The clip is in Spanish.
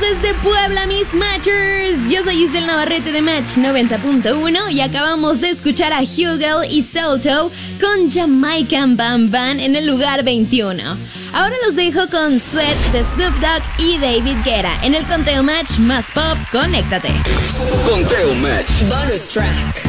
desde Puebla, mis Matchers. Yo soy Isel Navarrete de Match 90.1 y acabamos de escuchar a Hugel y Salto con Jamaican Bam Bam en el lugar 21. Ahora los dejo con Sweat de Snoop Dogg y David Guetta en el Conteo Match más pop. Conéctate. Conteo Match. Bonus track.